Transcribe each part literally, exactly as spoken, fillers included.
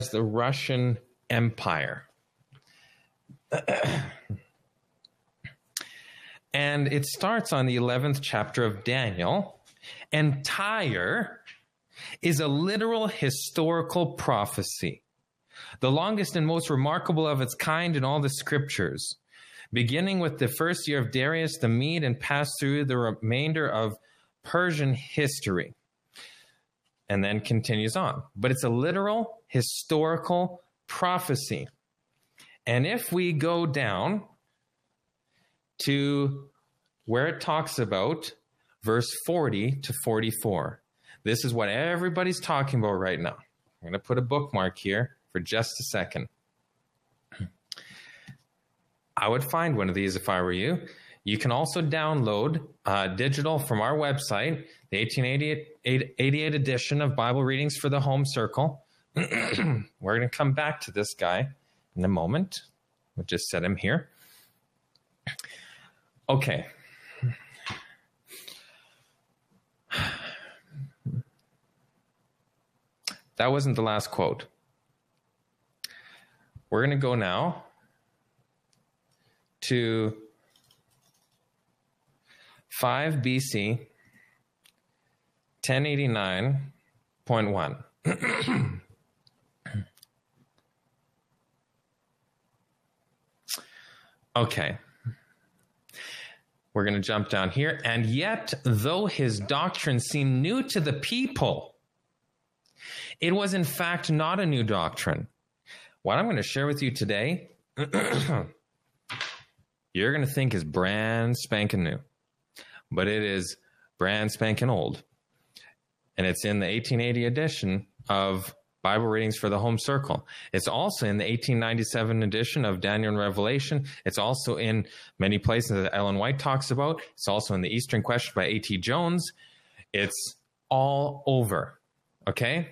the Russian Empire. And it starts on the eleventh chapter of Daniel. And Tyre is a literal historical prophecy, the longest and most remarkable of its kind in all the scriptures, beginning with the first year of Darius the Mede and passed through the remainder of Persian history, and then continues on. But it's a literal historical prophecy. And if we go down to where it talks about verse forty to forty-four, this is what everybody's talking about right now. I'm going to put a bookmark here for just a second. I would find one of these if I were you. You can also download uh, digital from our website, the eighteen eighty-eight edition of Bible Readings for the Home Circle. We're going to come back to this guy in a moment. We'll just set him here. Okay. That wasn't the last quote. We're going to go now to five B C, ten eighty-nine point one. Okay. We're going to jump down here. And yet, though his doctrine seemed new to the people, it was in fact not a new doctrine. What I'm going to share with you today, you're going to think is brand spanking new, but it is brand spanking old. And it's in the eighteen eighty edition of Bible Readings for the Home Circle. It's also in the eighteen ninety-seven edition of Daniel and Revelation. It's also in many places that Ellen White talks about. It's also in the Eastern Question by A T Jones. It's all over, okay?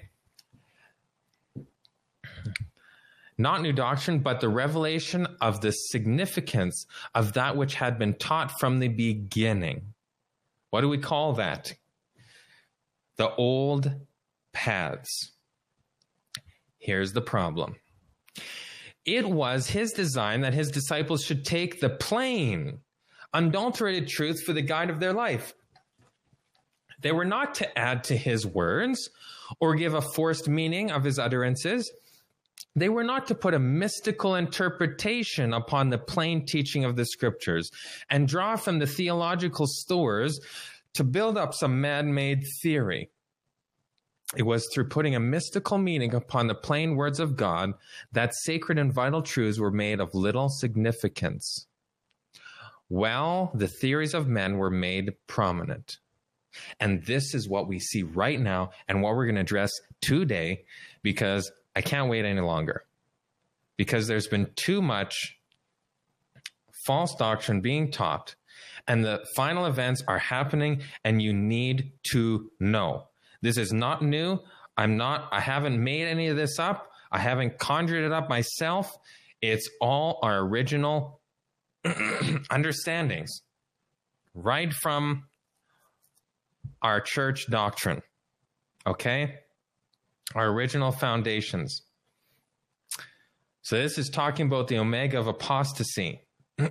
Not new doctrine, but the revelation of the significance of that which had been taught from the beginning. What do we call that? The old paths. Here's the problem. It was his design that his disciples should take the plain, unadulterated truth for the guide of their life. They were not to add to his words or give a forced meaning of his utterances. They were not to put a mystical interpretation upon the plain teaching of the scriptures and draw from the theological stores to build up some man-made theory. It was through putting a mystical meaning upon the plain words of God that sacred and vital truths were made of little significance. Well, the theories of men were made prominent. And this is what we see right now and what we're going to address today, because I can't wait any longer. Because there's been too much false doctrine being taught, and the final events are happening, and you need to know. This is not new. I'm not, I haven't made any of this up. I haven't conjured it up myself. It's all our original understandings, right from our church doctrine. Okay? Our original foundations. So this is talking about the omega of apostasy.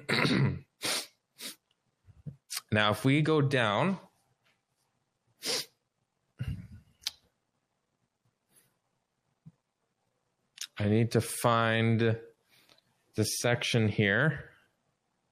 Now, if we go down, I need to find the section here.